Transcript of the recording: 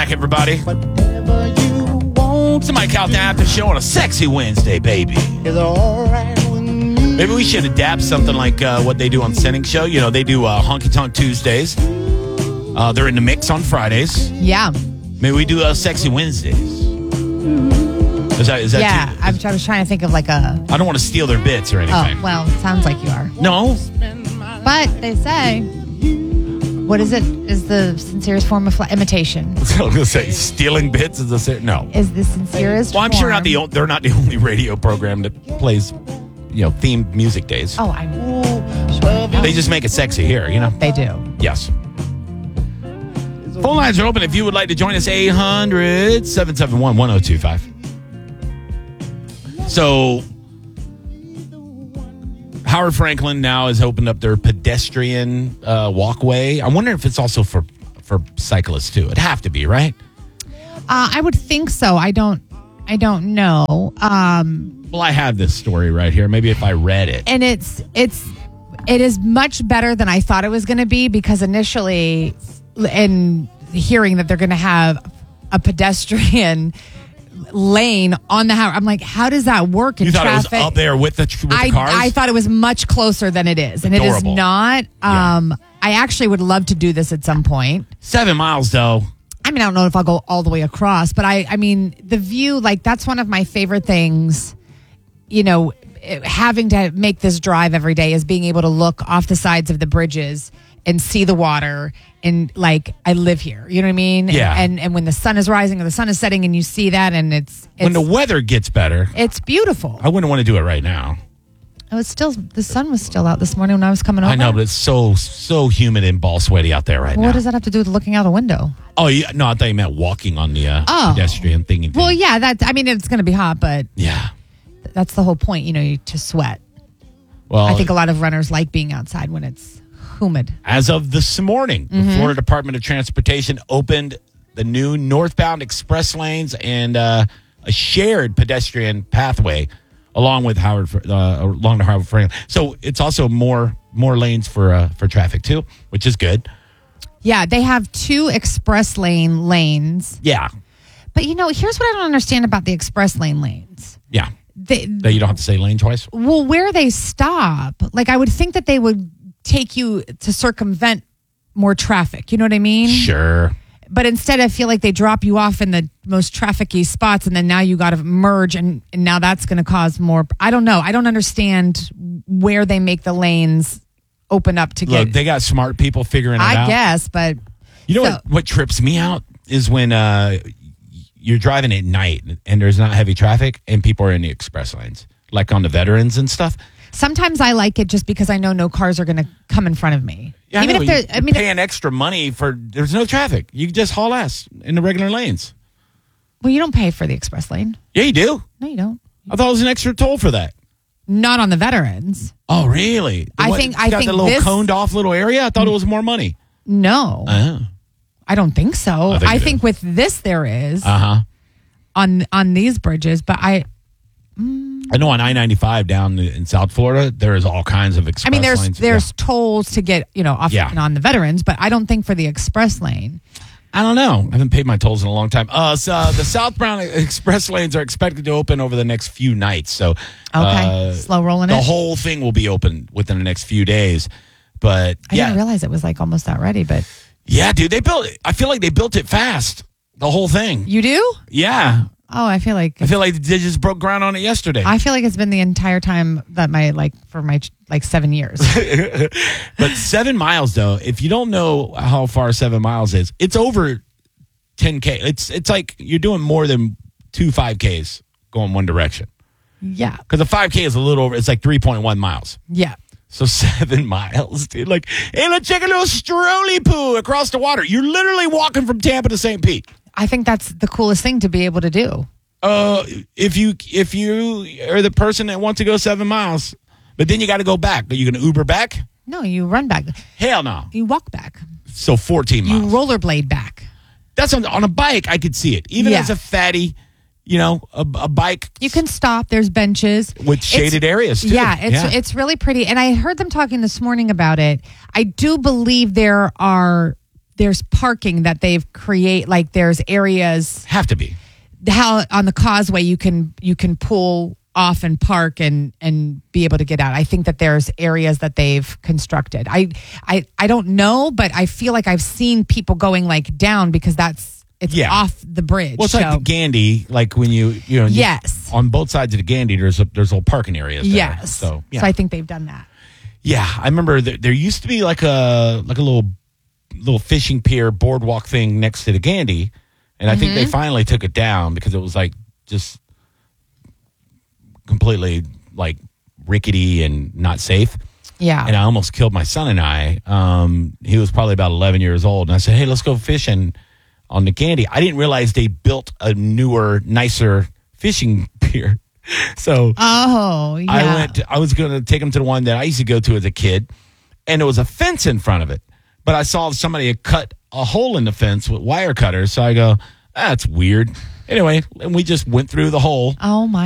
back, everybody. It's the Mike Calta After Show on a sexy Wednesday, baby. Maybe we should adapt something like what they do on Sinning Show. You know, they do Honky Tonk Tuesdays. They're in the mix on Fridays. Yeah. Maybe we do Sexy Wednesdays. Is that yeah, I was trying to think of like a... I don't want to steal their bits or anything. Oh, well, sounds like you are. No. But they say... What is it? Is the sincerest form of imitation? I was going to say, stealing bits is no. Is the sincerest Well, I'm form... sure they're not the only radio program that plays, themed music days. Oh, I know. They just make it sexy here, They do. Yes. Phone lines are open if you would like to join us. 800-771-1025. So, Howard Franklin now has opened up their pedestrian walkway. I wonder if it's also for cyclists too. It'd have to be, right? I would think so. I don't know. Well, I have this story right here. Maybe if I read it. And it is much better than I thought it was going to be, because initially, in hearing that they're going to have a pedestrian lane on the Howard, I'm like, how does that work in traffic? You thought traffic? it was up there with the cars? I thought it was much closer than it is. And Adorable. It is not. I actually would love to do this at some point. 7 miles, though. I mean, I don't know if I'll go all the way across, but I mean, the view, like, that's one of my favorite things, having to make this drive every day, is being able to look off the sides of the bridges and see the water. And like, I live here, you know what I mean? Yeah. And when the sun is rising or the sun is setting and you see that, and it's when the weather gets better, it's beautiful. I wouldn't want to do it right now. The sun was still out this morning when I was coming over. I know, but it's so humid and ball sweaty out there right now. What does that have to do with looking out the window? Oh, yeah, no, I thought you meant walking on the pedestrian thing. Well, yeah, it's going to be hot, but yeah, that's the whole point, to sweat. Well, I think a lot of runners like being outside when it's humid. As of this morning, the Florida Department of Transportation opened the new northbound express lanes and a shared pedestrian pathway along the Howard Franklin. So it's also more lanes for traffic too, which is good. Yeah, they have 2 express lane lanes. Yeah. But here's what I don't understand about the express lane lanes. Yeah. That you don't have to say lane twice. Well, where they stop, like, I would think that they would take you to circumvent more traffic. You know what I mean? Sure. But instead, I feel like they drop you off in the most traffic-y spots, and then now you got to merge, and now that's going to cause more. I don't know. I don't understand where they make the lanes open up to get. Look, they got smart people figuring it out. I guess, but what trips me out is when you're driving at night and there's not heavy traffic and people are in the express lanes, like on the veterans and stuff. Sometimes I like it just because I know no cars are going to come in front of me. Yeah, even if they're paying extra money there's no traffic. You can just haul ass in the regular lanes. Well, you don't pay for the express lane. Yeah, you do. No, you don't. I thought it was an extra toll for that. Not on the veterans. Oh, really? I think the little coned off little area. I thought it was more money. No, I don't think so. I think with this there is on these bridges, but I know on I-95 down in South Florida, there is all kinds of express lanes. There's tolls to get, off and on the veterans, but I don't think for the express lane. I don't know. I haven't paid my tolls in a long time. So the southbound express lanes are expected to open over the next few nights. So slow rolling the whole thing will be open within the next few days. But I didn't realize it was like almost not ready, but yeah, dude, I feel like they built it fast. The whole thing. You do? Yeah. Oh, I feel like they just broke ground on it yesterday. I feel like it's been the entire time that for my 7 years. But 7 miles, though, if you don't know how far 7 miles is, it's over 10K. It's like you're doing more than 2 5Ks going one direction. Yeah. Because a 5K is a little over, it's like 3.1 miles. Yeah. So 7 miles, dude. Like, hey, let's take a little strolly poo across the water. You're literally walking from Tampa to St. Pete. I think that's the coolest thing to be able to do. If you are the person that wants to go 7 miles, but then you got to go back. Are you going to Uber back? No, you run back. Hell no. You walk back. So 14 miles. You rollerblade back. That's on a bike. I could see it. Even as a fatty, a bike. You can stop. There's benches. With shaded areas, too. Yeah, it's really pretty. And I heard them talking this morning about it. I do believe there's there's parking that they've create, like there's areas Have to be. how on the causeway you can pull off and park and be able to get out. I think that there's areas that they've constructed. I don't know, but I feel like I've seen people going like down because it's off the bridge. Well, it's like the Gandy, like when you know. Yes. On both sides of the Gandy, there's little parking areas there. Yes. So I think they've done that. Yeah, I remember there used to be like a little fishing pier boardwalk thing next to the Gandy, and I think they finally took it down because it was like just completely like rickety and not safe. Yeah. And I almost killed my son and I. He was probably about 11 years old, and I said, "Hey, let's go fishing on the Gandy." I didn't realize they built a newer, nicer fishing pier. So I was going to take him to the one that I used to go to as a kid, and there was a fence in front of it. But I saw somebody had cut a hole in the fence with wire cutters. So I go, that's weird. Anyway, and we just went through the hole. Oh, my